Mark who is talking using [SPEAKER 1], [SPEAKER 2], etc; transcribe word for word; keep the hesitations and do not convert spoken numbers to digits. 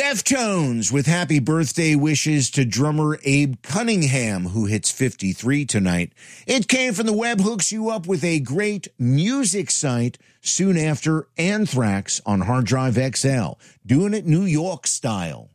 [SPEAKER 1] Deftones with happy birthday wishes to drummer Abe Cunningham, who hits fifty-three tonight. It Came From the Web hooks you up with a great music site soon after Anthrax on Hard Drive X L, doing it New York style.